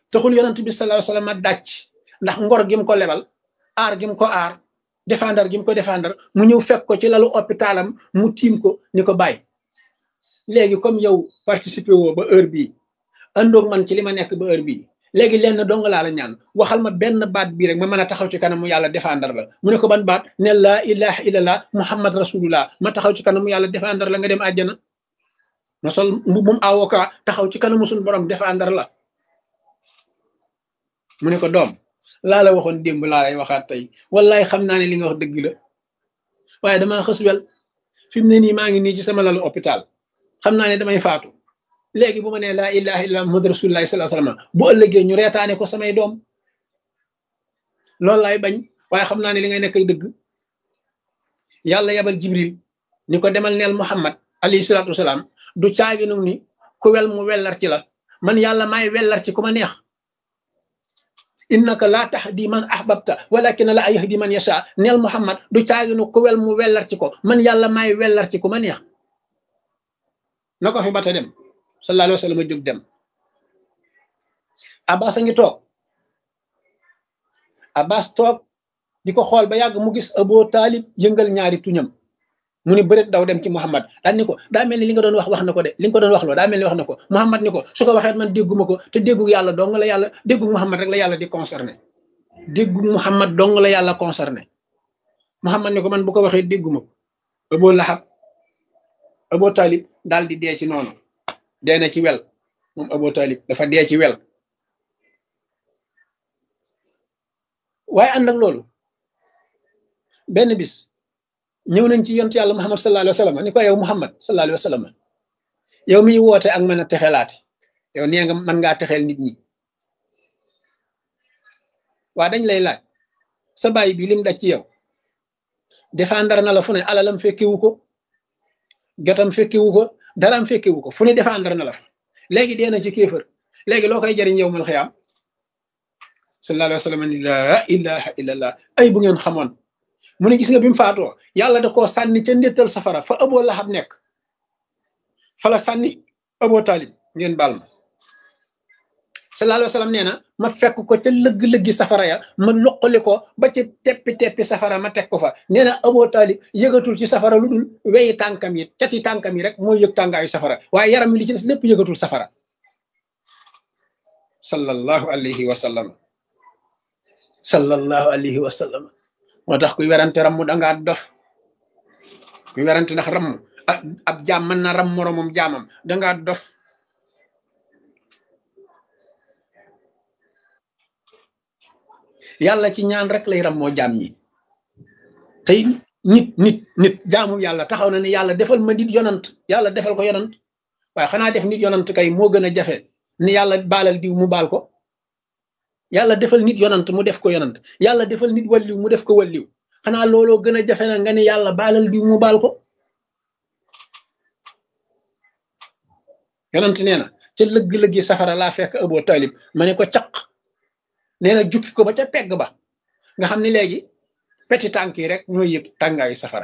taxul yonent bi sallallahu alayhi wasallam dàcc ndax ngor gi mu ko lebal aar gi mu ko aar défendre gi mu ko défendre mu ñëw fekk ko ci lalu hôpitalam mu tiim ko ni ko bàyyi léegi comme yow participer woo ba heure bii àndoog man ci li ma nekk ba heure bii léegi lenn dong laa la ñaan waxal ma benn baat bii rek ma mën a taxaw ci kanamu yàlla défendre la mu ne ko ban baat ne laa ilaha illallah muhammad rasulullah ma taxaw ci kanamu yàlla défendre la nga dem àjjana ma sol mbubum avocat taxaw ci kanamu suñu borom défendre la mu ne ko doom laa la waxoon démb laa lay waxaat tey wallaay xam naa ne li nga wax dëgg la waaye damaa xës wel fi mu ne nii maa ngi nii ci sama lalu hôpital xam naa ne damay faatu léegi bu ma nee laa ilaha illallah muhammad rasulullah sallallahu alayhi wasallam bu ëllëgee ñu reetaane ko samay doom loolu laay bañ waaye xam naa ne li ngay nekk dëgg yàlla yabal jibril ni ko demal neel muhammad alayhi salaatu wasalaam du caagi nu ni ku wel mu wellar ci la man yàlla maay wellar ci ku ma neex innaka laa tahdi man ahbabta walakin la yahdi man yasha neel muhammad du caagi nu ku wel mu wellar ci ko man yàlla maay wellar ci ku ma neex na ko fi bata dem sallallahu alayhi wa sallam jóg dem abbas a ngi toog abbas toog di ko xool ba yàgg mu gis Abu Talib yëngal ñaari tuñam mu ni bëreet daw dem ci Muhammad daan ni ko daa mel ni li nga doon wax na ko de li nga ko doon wax loo daa mel ni wax na ko Muhammad ni ko su ko waxee man dégguma ko te déggu yàlla dong la yàlla déggu Muhammad rek la yàlla di concerné déggu Muhammad dong la yàlla concerné Muhammad ni ko man bu ko waxee dégguma ko Abu Lahab Abu Talib daal di dee ci noonu dee na ci wel moom Abu Talib dafa dee ci wel waaye ànd ak loolu benn bis ñëw nañ ci yontu yàlla Muhammad sallallahu alayhi wa sallam ni ko yow Muhammad sallallahu alayhi wa sallam yow miy woote ak mën a texelaati yow nee nga mën ngaa texeel nit ñi waa dañ lay laaj sa baay bi lim daj ci yow défendre na la fu ne alalam fekkewu ko jotam fekkewu ko daraam fekkewu ko fu ne défendre na la fa léegi dee na ci kéefër léegi loo koy jariñ yow mal xiyaam sallallahu alayhi wa sallam ni laa ilaha illallah ay bu ngeen xamoon mu ne gis nga bi mu faatoo yàlla da koo sànni ca ndéttal safara fa Abu Lahab nekk fa la sànni Abu Talib ngeen baal ma sallallahu alayhi wa sallam nee na ma fekk ko ca lëgg-lëggi safara ya ma loqali ko ba ci teppi safara ma teg ko fa nee na Abu Talib yëgatul ci safara lu dul weyi tànkam yi cati tànkam yi rek mooy yëg tàngaayu safara waaye yaram mi li ci des lépp yëgatul safara sallallahu alayhi wa sallam sallallahu alayhi wa sallam moo tax kuy werante ramm dangaa dof kuy werante ndax ramm ab jaam mën na ram moromam jaamam dangaa dof yàlla ci ñaan rek lay ram moo jaam ñi tey nit jaamu yàlla taxaw na ne yàlla defal ma nit yonant yàlla defal ko yonant waaye xanaa def nit yonant kay moo gën a jafe ni yàlla baalal diw mu baal ko yàlla defal nit yonant mu def ko yonant yàlla defal nit walliw mu def ko walliw xanaa looloo gën a jafe na nga ne yàlla baalal diw mu baal ko yonant nee na ca lëgg-lëggi safara laa fekk Abu Talib ma ne ko caq nee na jukki ko ba ca pegg ba nga xam ne léegi peti tànk yi rek ñooy yëg tàngaayu safara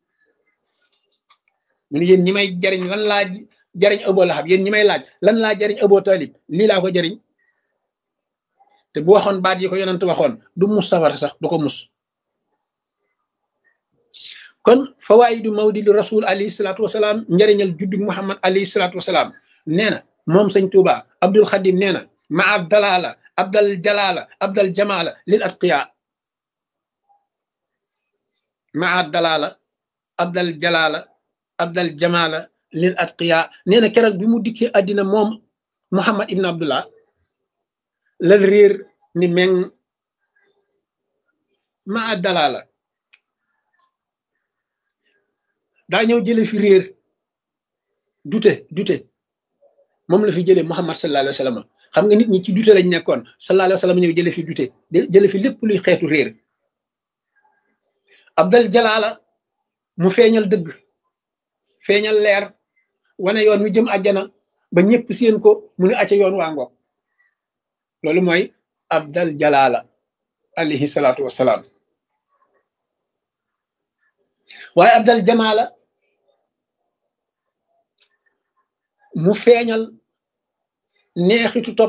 mu ne yéen ñi may jariñ lan laa jariñ Abu Lahab yéen ñi may laaj lan laa jariñ Abu Talib lii laa ko jariñ te bu waxoon baat yi ko yonent waxoon du mus safara sax du ko mus kon fawaayidu mawlidu rasul alayhi salaatu wasalaam njëriñal juddu Muhammad alayhi salaatu wasalaam nee na moom sëñ Tuuba Abdul Xadim nee na maa dalala abdal jalala abdal jamala lil atqiya maa dalala abdal jalala abdal jamala lil atqiya nee na keroog bi mu dikkee àddina moom Muhammad ibn Abdullah lal réer ni meng maa dalala daa ñëw jële fi réer dute moom la fi jële Muhammad sallallahu alayhi wa sallam xam nga nit ñi ci dute lañ nekkoon sallallahu alayhi wa sallam ñëw jële fi dute jële fi lépp luy xeetu réer abdal jalala mu feeñal dëgg feeñal leer wane yoon wi jëm àjjana ba ñëpp seen ko mu ne acca yoon waa ngoog loolu mooy abdal jalala alayhi salaatu wassalaam waaye abdal jamala mu feeñal neexitu topp